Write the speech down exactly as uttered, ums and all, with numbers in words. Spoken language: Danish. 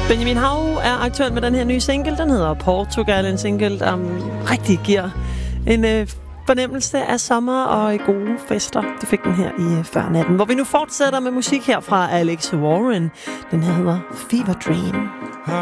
Benjamin Hav er aktuel med den her nye single. Den hedder Portugal, en single, der rigtig giver en øh, fornemmelse af sommer og gode fester. Du fik den her i øh, før natten, hvor vi nu fortsætter med musik her fra Alex Warren. Den her hedder Fever Dream.